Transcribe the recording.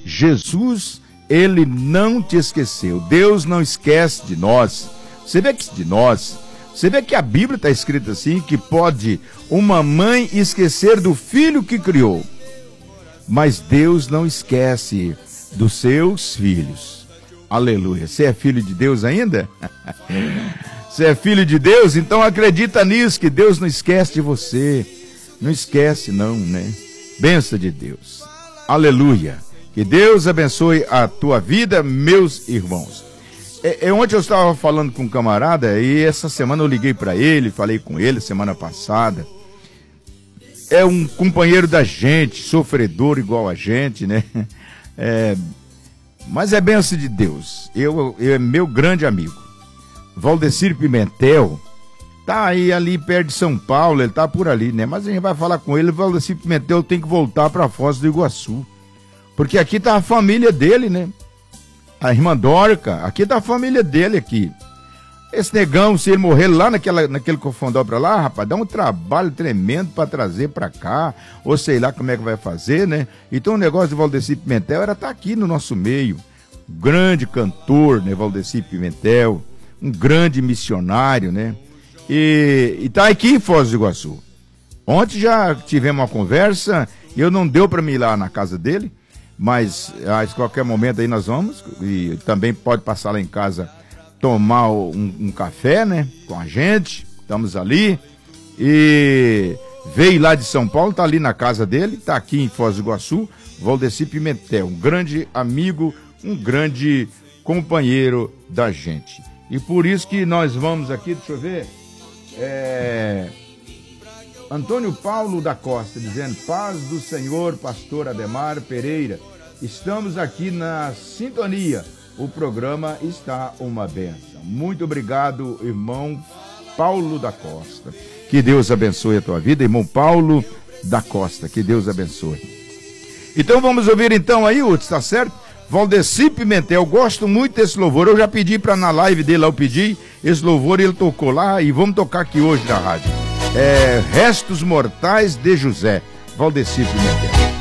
Jesus, ele não te esqueceu. Deus não esquece de nós. Você vê que a Bíblia está escrita assim, que pode uma mãe esquecer do filho que criou, mas Deus não esquece dos seus filhos. Aleluia. Você é filho de Deus ainda? Você é filho de Deus? Então acredita nisso, que Deus não esquece de você. Não esquece não, né? Bênção de Deus. Aleluia. Que Deus abençoe a tua vida, meus irmãos. Ontem eu estava falando com um camarada e essa semana eu liguei para ele, falei com ele semana passada. É um companheiro da gente, sofredor igual a gente, né? Mas é bênção de Deus. É meu grande amigo. Valdecir Pimentel tá aí ali perto de São Paulo, ele tá por ali, né? Mas a gente vai falar com ele. Valdecir Pimentel tem que voltar para Foz do Iguaçu, porque aqui tá a família dele, né? A irmã Dórica, aqui tá a família dele aqui. Esse negão, se ele morrer lá naquele cofundó pra lá, rapaz, dá um trabalho tremendo pra trazer pra cá, ou sei lá como é que vai fazer, né? Então o negócio de Valdecir Pimentel era estar aqui no nosso meio. Um grande cantor, né, Valdecir Pimentel, um grande missionário, né? E tá aqui em Foz do Iguaçu. Ontem já tivemos uma conversa, eu não deu pra mim ir lá na casa dele, mas a qualquer momento aí nós vamos, e também pode passar lá em casa, tomar um café, né, com a gente. Estamos ali, e veio lá de São Paulo, tá ali na casa dele, tá aqui em Foz do Iguaçu. Valdecir Pimentel, um grande amigo, um grande companheiro da gente. E por isso que nós vamos aqui, deixa eu ver, Antônio Paulo da Costa dizendo: paz do Senhor, pastor Ademar Pereira, estamos aqui na sintonia. O programa está uma bênção. Muito obrigado, irmão Paulo da Costa. Que Deus abençoe a tua vida, irmão Paulo da Costa. Que Deus abençoe. Então vamos ouvir então aí, tá certo? Valdecir Pimentel, gosto muito desse louvor. Eu já pedi para na live dele, eu pedi esse louvor e ele tocou lá, e vamos tocar aqui hoje na rádio. Restos Mortais de José, Valdecir Pimentel.